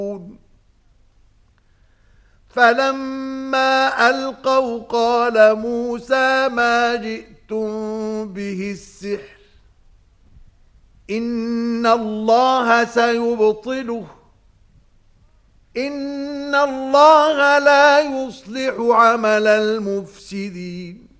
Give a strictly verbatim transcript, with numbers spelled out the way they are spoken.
فلما ألقوا قال موسى ما جئتم به السحر إن الله سيبطله إن الله لا يصلح عمل المفسدين